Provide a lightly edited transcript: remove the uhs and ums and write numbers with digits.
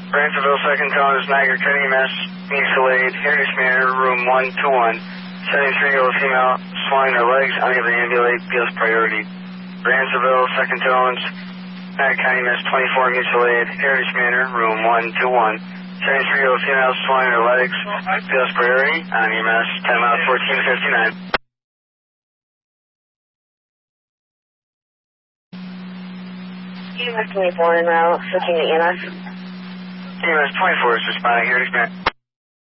Bransonville, second tone is Niagara County, EMS, Mutual-Aid, Heritage Manor, room 121. 73-year-old female, swelling her legs, unable to ambulate, feels priority. Bransonville, second tone, Niagara County, EMS, 24, Mutual-Aid, Heritage Manor, room 121. 73-year-old female, swelling her legs, feels priority, on EMS, 10 miles, 1459. EMS 24 en route, switching to EMS. EMS 24 is responding, Heritage Manor.